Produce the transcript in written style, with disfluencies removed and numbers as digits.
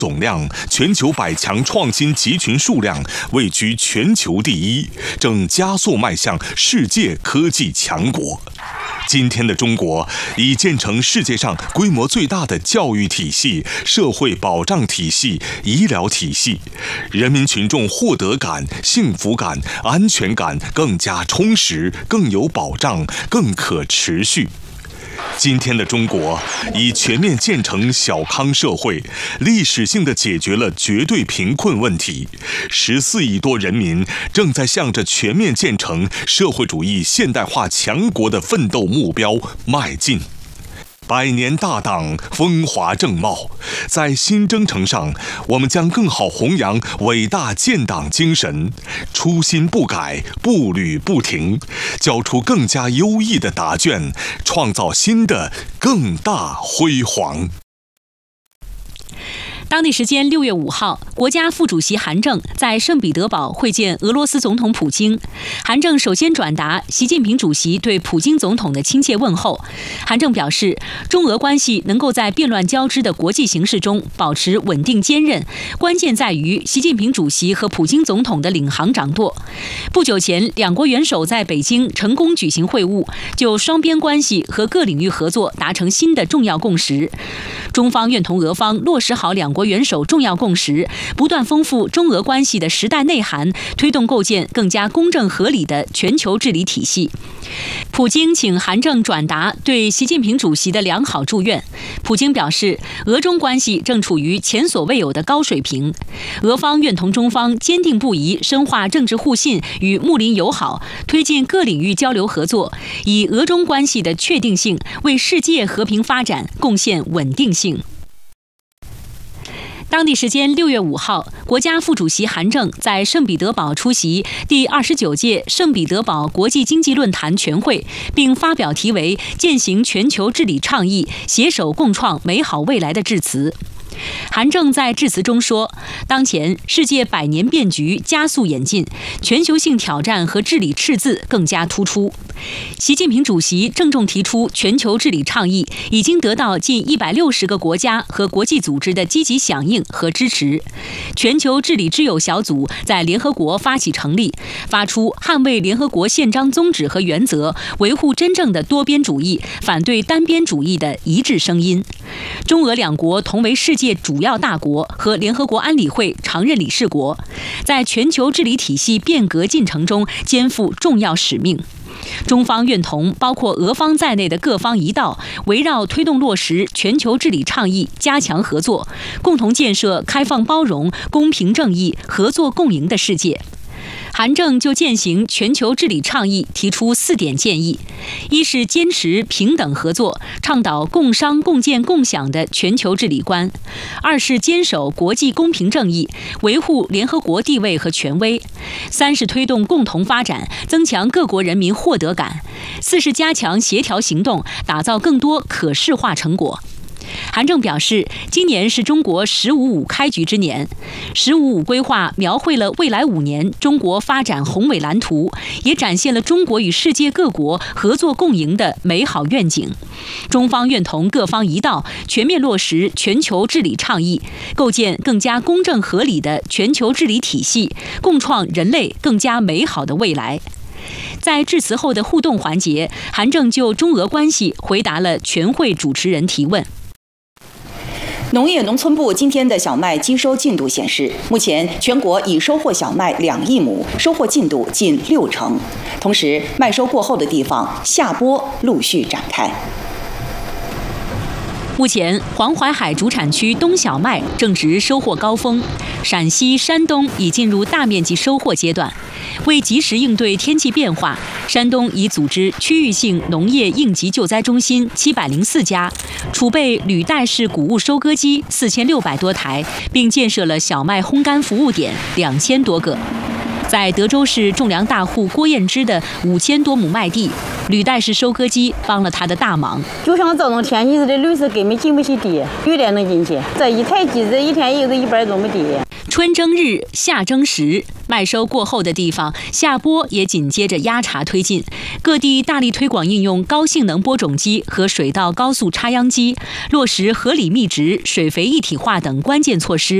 总量、全球100强创新集群数量位居全球第一，正加速迈向世界科技强国。今天的中国已建成世界上规模最大的教育体系、社会保障体系、医疗体系，人民群众获得感、幸福感、安全感更加充实、更有保障、更可持续。今天的中国已全面建成小康社会，历史性地解决了绝对贫困问题，14亿多人民正在向着全面建成社会主义现代化强国的奋斗目标迈进。100年大党风华正茂，在新征程上，我们将更好弘扬伟大建党精神，初心不改，步履不停，交出更加优异的答卷，创造新的更大辉煌。 当地时间6月5号，国家副主席韩正在圣彼得堡会见俄罗斯总统普京。韩正首先转达习近平主席对普京总统的亲切问候。韩正表示，中俄关系能够在变乱交织的国际形势中保持稳定坚韧，关键在于习近平主席和普京总统的领航掌舵。不久前，两国元首在北京成功举行会晤，就双边关系和各领域合作达成新的重要共识。中方愿同俄方落实好两国元首重要共识，不断丰富中俄关系的时代内涵，推动构建更加公正合理的全球治理体系。普京请韩正转达对习近平主席的良好祝愿。普京表示，俄中关系正处于前所未有的高水平，俄方愿同中方坚定不移深化政治互信与睦邻友好，推进各领域交流合作，以俄中关系的确定性为世界和平发展贡献稳定性。当地时间6月5号，国家副主席韩正在圣彼得堡出席第29届圣彼得堡国际经济论坛全会，并发表题为“践行全球治理倡议，携手共创美好未来”的致辞。韩正在致辞中说，当前世界100年变局加速演进，全球性挑战和治理赤字更加突出。习近平主席郑重提出全球治理倡议已经得到近160个国家和国际组织的积极响应和支持。全球治理之友小组在联合国发起成立，发出捍卫联合国宪章宗旨和原则，维护真正的多边主义，反对单边主义的一致声音。中俄两国同为世界主要大国和联合国安理会常任理事国，在全球治理体系变革进程中肩负重要使命。中方愿同包括俄方在内的各方一道，围绕推动落实全球治理倡议加强合作，共同建设开放包容、公平正义、合作共赢的世界。韩正就践行全球治理倡议提出4点建议：一是坚持平等合作，倡导共商共建共享的全球治理观；二是坚守国际公平正义，维护联合国地位和权威；三是推动共同发展，增强各国人民获得感；四是加强协调行动，打造更多可视化成果。韩正表示，今年是中国“15+5”开局之年，“15+5”规划描绘了未来5年中国发展宏伟蓝图，也展现了中国与世界各国合作共赢的美好愿景。中方愿同各方一道，全面落实全球治理倡议，构建更加公正合理的全球治理体系，共创人类更加美好的未来。在致辞后的互动环节，韩正就中俄关系回答了全会主持人提问。 农业农村部今天的小麦机收进度显示，目前全国已收获小麦2亿亩，收获进度近60%。同时，麦收过后的地方下播陆续展开。 目前，黄淮海主产区冬小麦正值收获高峰，陕西、山东已进入大面积收获阶段。为及时应对天气变化，山东已组织区域性农业应急救灾中心704家，储备履带式谷物收割机4600多台，并建设了小麦烘干服务点2000多个。 在德州市种粮大户郭燕芝的5000多亩麦地，履带式收割机帮了他的大忙。 就像这种天气似的，绿色根本进不去地，有点能进去。这一台机子一天也就100多亩地。 春争日，夏争时，麦收过后的地方，下播也紧接着压茬推进。各地大力推广应用高性能播种机和水稻高速插秧机，落实合理密植、水肥一体化等关键措施。